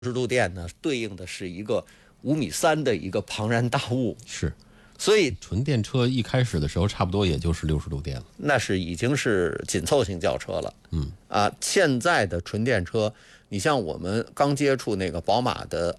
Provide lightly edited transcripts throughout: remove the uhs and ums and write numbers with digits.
度电呢，对应的是一个5.3米的一个庞然大物。 是， 所以纯电车一开始的时候，差不多也就是60度电了。 那是已经是紧凑型轿车了。现在的纯电车，你像我们刚接触那个宝马的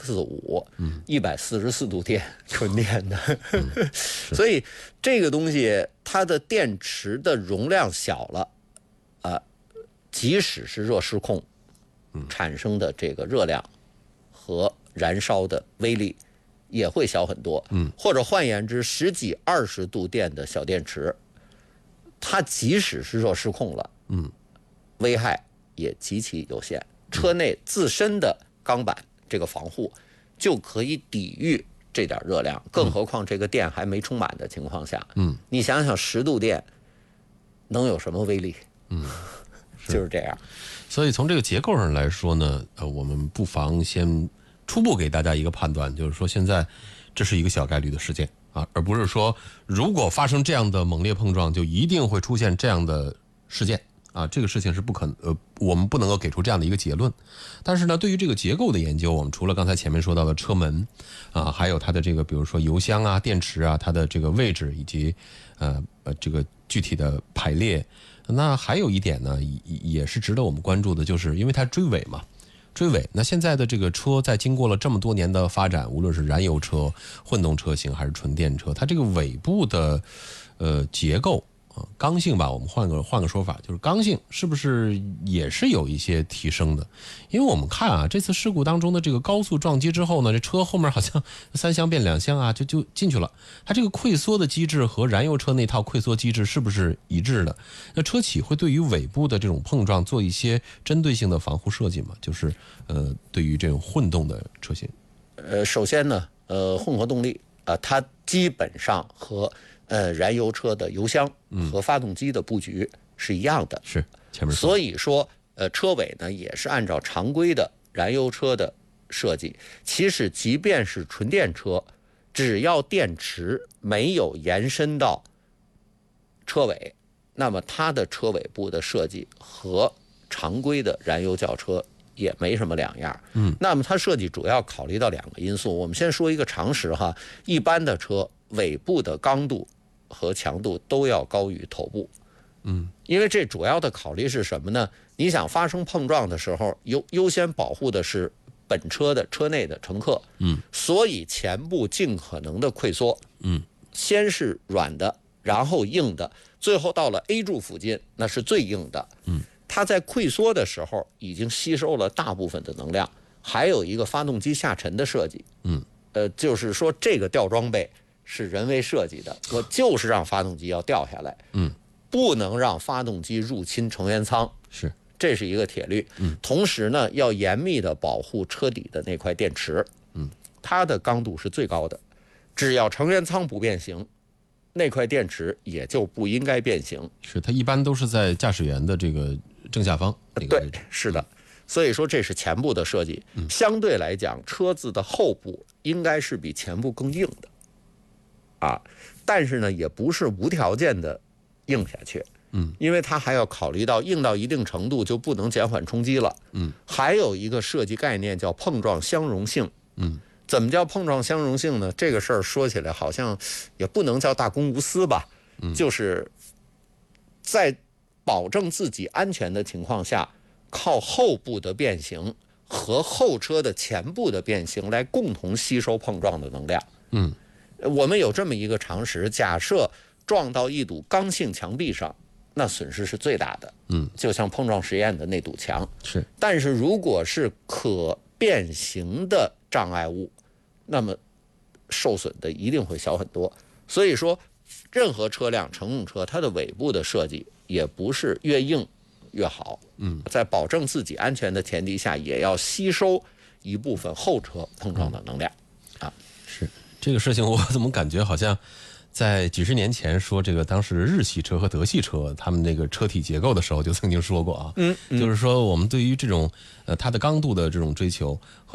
iX5，144度电，纯电的。所以这个东西它的电池的容量小了，即使是热失控，产生的这个热量和燃烧的威力也会小很多。或者换言之，10几20度电的小电池，它即使是热失控了，危害也极其有限。车内自身的钢板这个防护就可以抵御这点热量，更何况这个电还没充满的情况下，你想想10度电能有什么威力？就是这样。 所以从这个结构上来说呢，我们不妨先初步给大家一个判断，就是说现在这是一个小概率的事件啊，而不是说如果发生这样的猛烈碰撞，就一定会出现这样的事件啊。这个事情是不可能，我们不能够给出这样的一个结论。但是呢，对于这个结构的研究，我们除了刚才前面说到的车门啊，还有它的这个比如说油箱啊、电池啊，它的这个位置以及这个具体的排列。那还有一点呢，也是值得我们关注的，就是因为它追尾嘛，追尾。那现在的这个车在经过了这么多年的发展，无论是燃油车、混动车型还是纯电车，它这个尾部的结构刚性吧，我们换个说法，就是刚性是不是也是有一些提升的？因为我们看啊，这次事故当中的这个高速撞击之后呢，这车后面好像3厢变2厢啊，就进去了。它这个溃缩的机制和燃油车那套溃缩机制是不是一致的？那车企会对于尾部的这种碰撞做一些针对性的防护设计吗？就是对于这种混动的车型。 首先呢，混合动力它基本上和燃油车的油箱和发动机的布局是一样的。 是，前面说。 所以说车尾呢也是按照常规的燃油车的设计。其实即便是纯电车，只要电池没有延伸到车尾，那么它的车尾部的设计和常规的燃油轿车也没什么两样。那么它设计主要考虑到2个因素。我们先说一个常识哈，一般的车尾部的刚度和强度都要高于头部。因为这主要的考虑是什么呢？你想发生碰撞的时候，优先保护的是本车的车内的乘客。所以前部尽可能的溃缩。先是软的，然后硬的，最后到了 A 柱附近，那是最硬的。它在溃缩的时候已经吸收了大部分的能量。还有一个发动机下沉的设计。就是说这个吊装备是人为设计的，我就是让发动机要掉下来。不能让发动机入侵成员舱。 是， 这是一个铁律。同时呢，要严密的保护车底的那块电池。它的刚度是最高的，只要成员舱不变形，那块电池也就不应该变形。 是，它一般都是在驾驶员的这个正下方那个位置。 对，是的。所以说这是前部的设计。相对来讲，车子的后部应该是比前部更硬的。但是呢，也不是无条件的硬下去。因为它还要考虑到硬到一定程度就不能减缓冲击了。还有一个设计概念叫碰撞相容性。怎么叫碰撞相容性呢？这个事儿说起来好像也不能叫大公无私吧。就是在保证自己安全的情况下，靠后部的变形和后车的前部的变形来共同吸收碰撞的能量。我们有这么一个常识，假设撞到一堵刚性墙壁上，那损失是最大的。就像碰撞实验的那堵墙。 是。 但是如果是可变形的障碍物，那么受损的一定会小很多。所以说，任何车辆乘用车它的尾部的设计也不是越硬越好。在保证自己安全的前提下，也要吸收一部分后车碰撞的能量。 是，这个事情我怎么感觉好像在几十年前说这个当时日系车和德系车他们那个车体结构的时候就曾经说过啊。就是说我们对于这种它的刚度的这种追求和